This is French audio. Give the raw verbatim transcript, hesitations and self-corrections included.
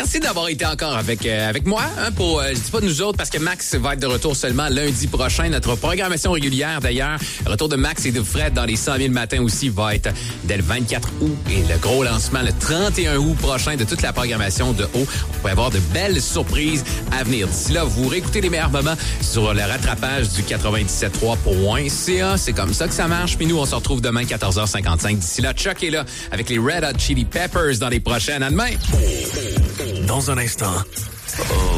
Merci d'avoir été encore avec euh, avec moi hein, pour, euh, je dis pas nous autres, parce que Max va être de retour seulement lundi prochain. Notre programmation régulière, d'ailleurs, le retour de Max et de Fred dans les cent mille matins aussi va être dès le vingt-quatre août. Et le gros lancement, le trente et un août prochain, de toute la programmation de haut. On va avoir de belles surprises à venir. D'ici là, vous réécoutez les meilleurs moments sur le rattrapage du quatre-vingt-dix-sept trois point c a. C'est comme ça que ça marche. Puis nous, on se retrouve demain, quatorze heures cinquante-cinq. D'ici là, Chuck est là avec les Red Hot Chili Peppers dans les prochaines. À demain! Dans un instant. Oh.